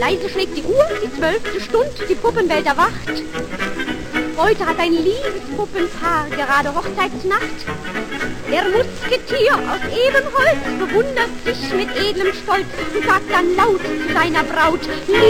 Leise schlägt die Uhr, die 12. Stund, die Puppenwelt erwacht. Heute hat ein Liebespuppenpaar gerade Hochzeitsnacht. Der Musketier aus Ebenholz bewundert sich mit edlem Stolz und sagt dann laut zu seiner Braut: